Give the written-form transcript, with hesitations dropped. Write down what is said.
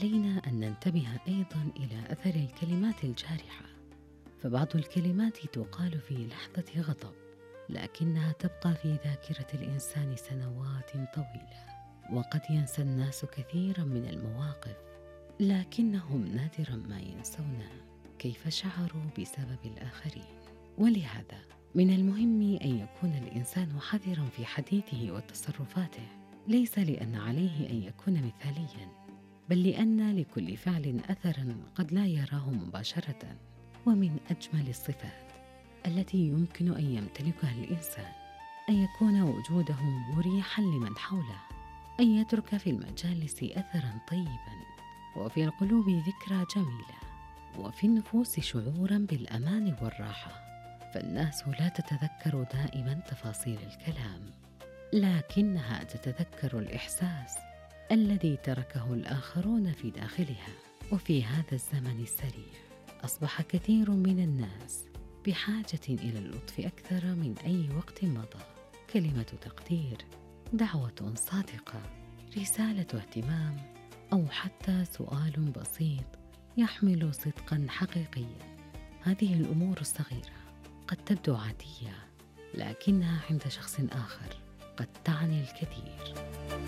علينا أن ننتبه أيضا إلى أثر الكلمات الجارحة، فبعض الكلمات تقال في لحظة غضب لكنها تبقى في ذاكرة الإنسان سنوات طويلة، وقد ينسى الناس كثيرا من المواقف لكنهم نادرا ما ينسون كيف شعروا بسبب الآخرين. ولهذا من المهم أن يكون الإنسان حذرا في حديثه وتصرفاته، ليس لأن عليه أن يكون مثاليا، بل لأن لكل فعل أثرا قد لا يراه مباشرة. ومن أجمل الصفات التي يمكن أن يمتلكها الإنسان أن يكون وجوده مريحا لمن حوله، أن يترك في المجالس أثرا طيبا، وفي القلوب ذكرى جميلة، وفي النفوس شعورا بالأمان والراحة. فالناس لا تتذكر دائما تفاصيل الكلام، لكنها تتذكر الإحساس الذي تركه الآخرون في داخلها. وفي هذا الزمن السريع أصبح كثير من الناس بحاجة إلى اللطف أكثر من أي وقت مضى. كلمة تقدير، دعوة صادقة، رسالة اهتمام، أو حتى سؤال بسيط يحمل صدقا حقيقيا. هذه الأمور الصغيرة قد تبدو عادية، لكنها عند شخص آخر قد تعني الكثير.